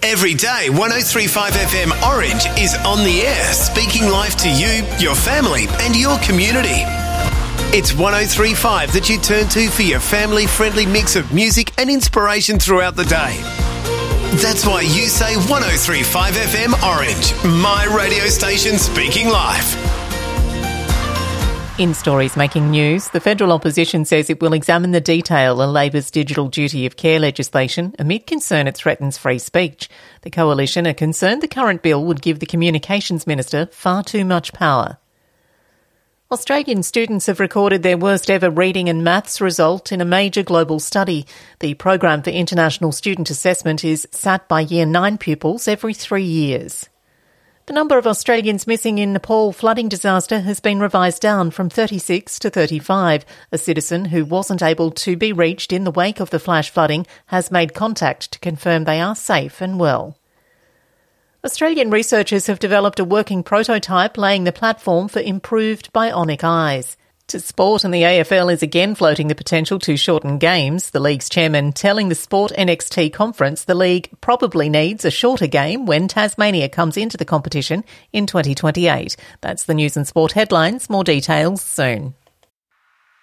Every day, 103.5 FM Orange is on the air, speaking life to you, your family and your community. It's 103.5 that you turn to for your family-friendly mix of music and inspiration throughout the day. That's why you say 103.5 FM Orange, my radio station speaking life. In stories making news, the federal opposition says it will examine the detail of Labor's digital duty of care legislation amid concern it threatens free speech. The coalition are concerned the current bill would give the communications minister far too much power. Australian students have recorded their worst ever reading and maths result in a major global study. The Program for International Student Assessment is sat by Year 9 pupils every 3 years. The number of Australians missing in Nepal flooding disaster has been revised down from 36 to 35. A citizen who wasn't able to be reached in the wake of the flash flooding has made contact to confirm they are safe and well. Australian researchers have developed a working prototype laying the platform for improved bionic eyes. To sport, and the AFL is again floating the potential to shorten games. The league's chairman telling the Sport NXT conference the league probably needs a shorter game when Tasmania comes into the competition in 2028. That's the News and Sport headlines. More details soon.